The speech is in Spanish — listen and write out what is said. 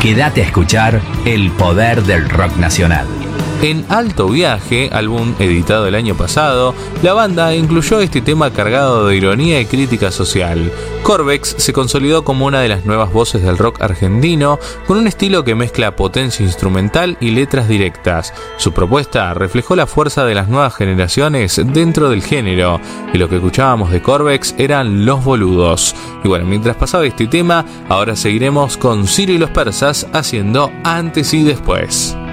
Quédate a escuchar el poder del rock nacional. En Alto Viaje, álbum editado el año pasado, la banda incluyó este tema cargado de ironía y crítica social. Corvex se consolidó como una de las nuevas voces del rock argentino, con un estilo que mezcla potencia instrumental y letras directas. Su propuesta reflejó la fuerza de las nuevas generaciones dentro del género, y lo que escuchábamos de Corvex eran Los Boludos. Y bueno, mientras pasaba este tema, ahora seguiremos con Ciro y los Persas haciendo Antes y Después.